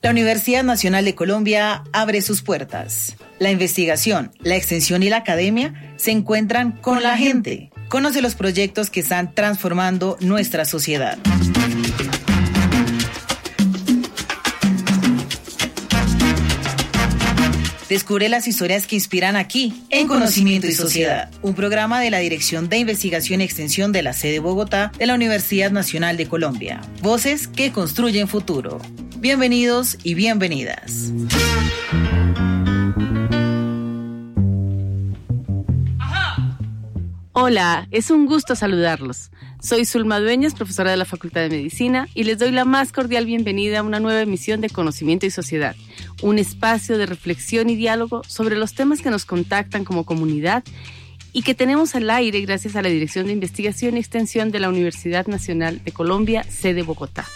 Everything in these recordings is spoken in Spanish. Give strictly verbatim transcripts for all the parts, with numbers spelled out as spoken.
La Universidad Nacional de Colombia abre sus puertas. La investigación, la extensión y la academia se encuentran con la gente. Conoce los proyectos que están transformando nuestra sociedad. Descubre las historias que inspiran aquí, en Conocimiento y Sociedad, un programa de la Dirección de Investigación y Extensión de la sede Bogotá de la Universidad Nacional de Colombia. Voces que construyen futuro. Bienvenidos y bienvenidas. Hola, es un gusto saludarlos. Soy Zulma Dueñas, profesora de la Facultad de Medicina, y les doy la más cordial bienvenida a una nueva emisión de Conocimiento y Sociedad, un espacio de reflexión y diálogo sobre los temas que nos contactan como comunidad y que tenemos al aire gracias a la Dirección de Investigación y Extensión de la Universidad Nacional de Colombia, sede Bogotá.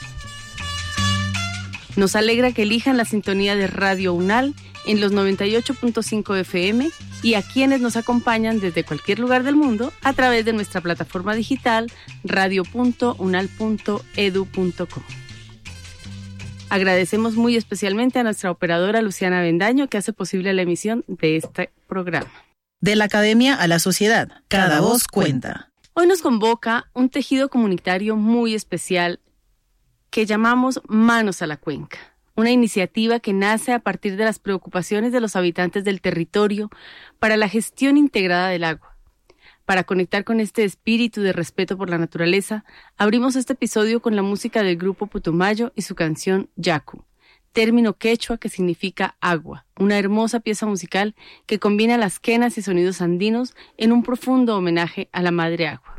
Nos alegra que elijan la sintonía de Radio UNAL en los noventa y ocho punto cinco F M y a quienes nos acompañan desde cualquier lugar del mundo a través de nuestra plataforma digital radio punto unal punto edu punto co. Agradecemos muy especialmente a nuestra operadora Luciana Bendaño que hace posible la emisión de este programa. De la academia a la sociedad, cada voz cuenta. Hoy nos convoca un tejido comunitario muy especial que llamamos Manos a la Cuenca. Una iniciativa que nace a partir de las preocupaciones de los habitantes del territorio para la gestión integrada del agua. Para conectar con este espíritu de respeto por la naturaleza, abrimos este episodio con la música del grupo Putumayo y su canción Yacu, término quechua que significa agua, una hermosa pieza musical que combina las quenas y sonidos andinos en un profundo homenaje a la madre agua.